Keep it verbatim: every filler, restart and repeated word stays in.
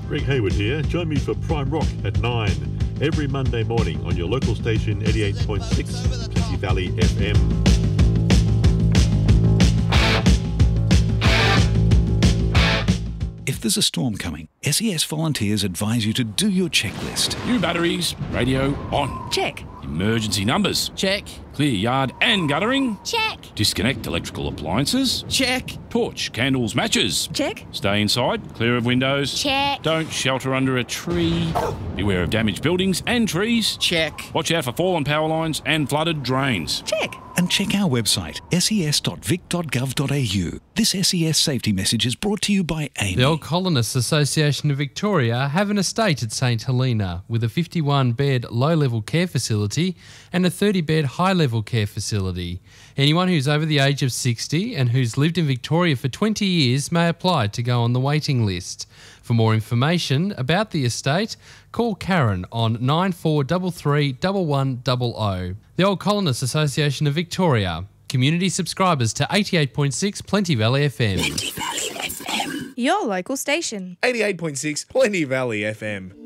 Greg Hayward here. Join me for Prime Rock at nine every Monday morning on your local station eighty-eight point six Plenty Valley F M. If there's a storm coming, S E S volunteers advise you to do your checklist. New batteries, radio on. Check. Emergency numbers. Check. Clear yard and guttering. Check. Disconnect electrical appliances. Check. Torch, candles, matches. Check. Stay inside, clear of windows. Check. Don't shelter under a tree. Beware of damaged buildings and trees. Check. Watch out for fallen power lines and flooded drains. Check. And check our website, s e s dot vic dot gov dot a u. This S E S safety message is brought to you by Amy. The Old Colonists Association of Victoria have an estate at St Helena with a fifty-one bed low-level care facility and a thirty bed high-level care facility. Anyone who's over the age of sixty and who's lived in Victoria for twenty years may apply to go on the waiting list. For more information about the estate, call Karen on nine four three three, one one zero zero. The Old Colonists Association of Victoria. Community subscribers to eighty-eight point six Plenty Valley F M. Plenty Valley F M. Your local station. eighty-eight point six Plenty Valley F M.